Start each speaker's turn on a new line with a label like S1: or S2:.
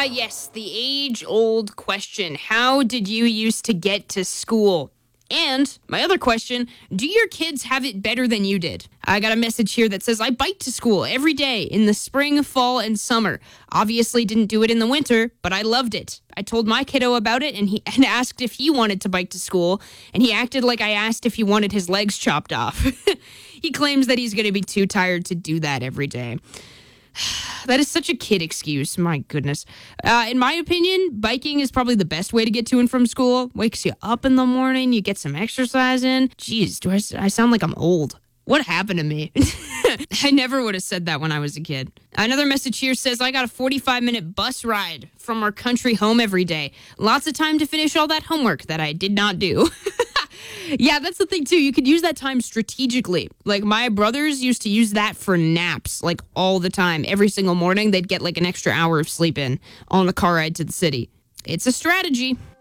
S1: Yes, the age-old question. How did you used to get to school? And my other question, do your kids have it better than you did? I got a message here that says, I bike to school every day in the spring, fall, and summer. Obviously didn't do it in the winter, but I loved it. I told my kiddo about it and asked if he wanted to bike to school, and he acted like I asked if he wanted his legs chopped off. He claims that he's going to be too tired to do that every day. That is such a kid excuse. My goodness. In my opinion, biking is probably the best way to get to and from school. Wakes you up in the morning. You get some exercise in. Jeez, do I sound like I'm old? What happened to me? I never would have said that when I was a kid. Another message here says, I got a 45-minute bus ride from our country home every day. Lots of time to finish all that homework that I did not do. Yeah, that's the thing, too. You could use that time strategically. Like, my brothers used to use that for naps, like, all the time. Every single morning, they'd get, like, an extra hour of sleep in on the car ride to the city. It's a strategy.